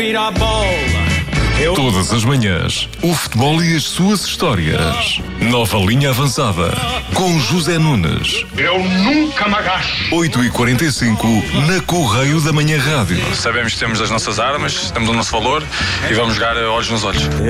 Ir à bola. Todas as manhãs, o futebol e as suas histórias. Nova linha avançada, com José Nunes. Eu nunca me agacho. 8h45, na Correio da Manhã Rádio. Sabemos que temos as nossas armas, temos o nosso valor e vamos jogar olhos nos olhos.